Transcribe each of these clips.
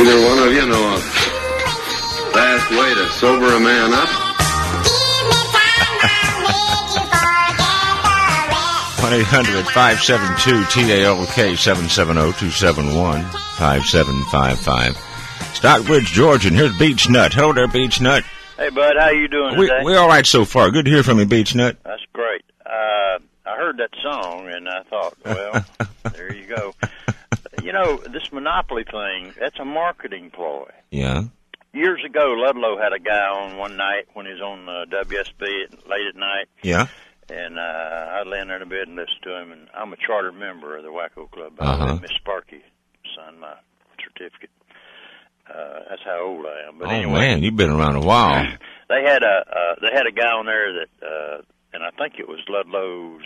Neither one of you know a fast way to sober a man up? 1-800-572-TALK 770-271-5755. Stockbridge, Georgia, and here's Beach Nut. Hello there, Beach Nut. Hey, bud, how you doing today? We're all right so far. Good to hear from you, Beach Nut. That's great. I heard that song, and I thought, well, there you go. You know, this Monopoly thing, that's a marketing ploy. Yeah. Years ago, Ludlow had a guy on one night when he was on WSB late at night. Yeah. And I'd lay in there in bed and listen to him, and I'm a charter member of the Wacko Club. Miss Sparky signed my certificate. That's how old I am. But anyway, man, you've been around a while. They had a guy on there that, and I think it was Ludlow's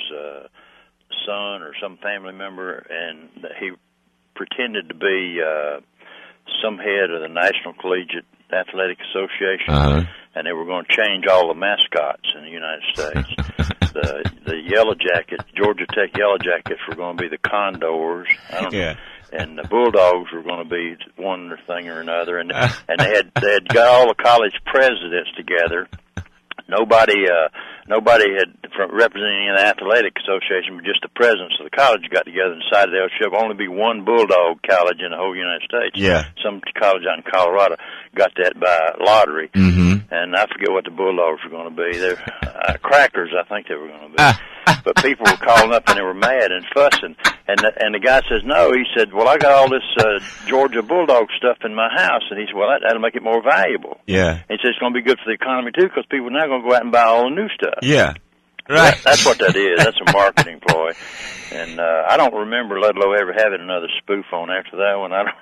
son or some family member, and he pretended to be some head of the National Collegiate Athletic Association, and they were going to change all the mascots in the United States. The Yellow Jackets, Georgia Tech Yellow Jackets, were going to be the Condors. I don't know. And the Bulldogs were going to be one thing or another, and they had got all the college presidents together. Nobody had representing the athletic association, but just the presidents of the college got together and decided there should only be one Bulldog college in the whole United States. Yeah. Some college out in Colorado got that by lottery, and I forget what the Bulldogs were going to be. They're Crackers, I think they were going to be. But people were calling up and they were mad and fussing, and the guy says no. He said, well, I got all this Georgia Bulldog stuff in my house, and he said, well, that'll make it more valuable. Yeah. And he said it's going to be good for the economy too, because people are now going to go out and buy all the new stuff. Yeah. Right. That's what that is. That's a marketing ploy. And I don't remember Ludlow ever having another spoof on after that one. I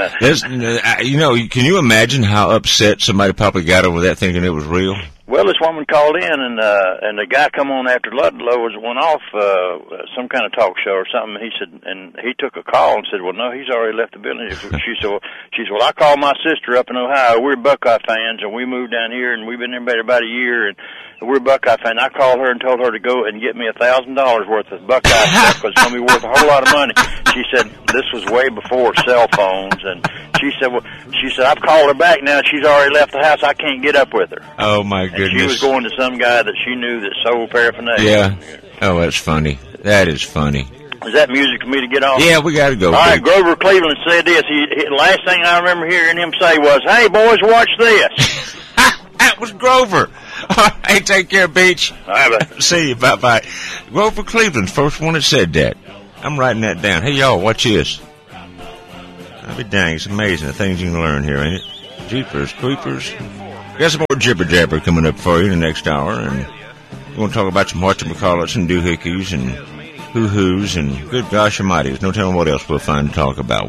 don't. Can you imagine how upset somebody probably got over that, thinking it was real? Well, this woman called in, and the guy come on after Ludlow went off some kind of talk show or something. He said, and he took a call and said, well, no, he's already left the building. She said, well, I called my sister up in Ohio. We're Buckeye fans, and we moved down here, and we've been there about a year, and we're Buckeye fans. I called her and told her to go and get me $1,000 worth of Buckeye stuff, because it's going to be worth a whole lot of money. She said this was way before cell phones, and she said, I've called her back now. She's already left the house. I can't get up with her. Oh my goodness! And she was going to some guy that she knew that sold paraphernalia. Yeah. Oh, that's funny. That is funny. Is that music for me to get on? Yeah, we got to go. All right, Grover Cleveland said this. The last thing I remember hearing him say was, "Hey boys, watch this." That was Grover. All right, take care, Beach. All right, bye. See you. Bye-bye. Grover Cleveland's first one that said that. I'm writing that down. Hey, y'all, watch this. I'll be dang, it's amazing the things you can learn here, ain't it? Jeepers, creepers. Got some more jibber-jabber coming up for you in the next hour, and we're going to talk about some whatchamacallits and doohickeys and hoo-hoos and good gosh almighty, there's no telling what else we'll find to talk about.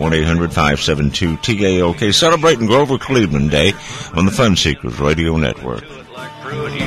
1-800-572-TALK, celebrating Grover Cleveland Day on the Fun Seekers Radio Network.